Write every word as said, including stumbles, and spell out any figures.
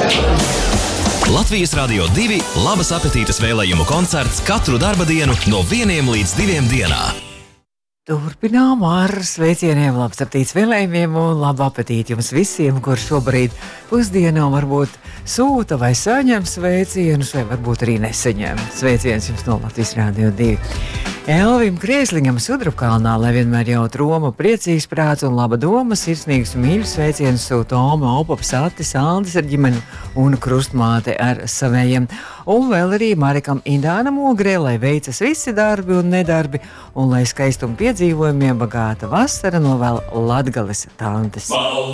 Latvijas Radio divi labas apetītes vēlējumu koncerts katru darba dienu no vieniem līdz diviem dienā. Turpinām ar sveicieniem, labs apetītes vēlējumiem un labu apetīti jums visiem, kur šobrīd pusdienā varbūt sūta vai saņem sveicienus, vai varbūt arī nesaņem sveicienus jums no Latvijas Radio divi. Elvim Kriesliņam Sudrabkalnā, lai vienmēr jaut Roma, priecīgs prāts un laba doma, sirsnīgs un mīļus sveicienus sūta Oma, Opa, Satis, Aldis ar ģimeni un krustmāte ar savējiem. Un vēl arī Marikam Indānam Ogrē, lai veicas visi darbi un nedarbi, un lai skaistumu piedzīvojumiem bagāta vasara novēl Latgales tantes.